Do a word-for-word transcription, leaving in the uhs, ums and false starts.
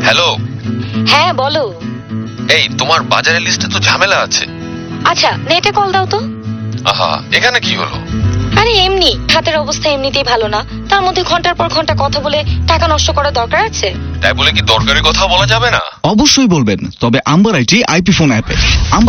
Hello. হ্যাঁ বলো। এই তোমার বাজারের লিস্টে তো ঝামেলা আছে। আচ্ছা নেটে কল দাও তো। আহা, এখানে কি হলো? আরে এমনি, হাতের অবস্থা এমনিতেই ভালো না, তার মধ্যে ঘন্টার পর ঘন্টা কথা বলে টাকা নষ্ট করার দরকার আছে? তাই বলে কি দরকারি কথা বলা যাবে না? অবশ্যই বলবেন, তবে আম্বার আইটি আইপি ফোন অ্যাপে।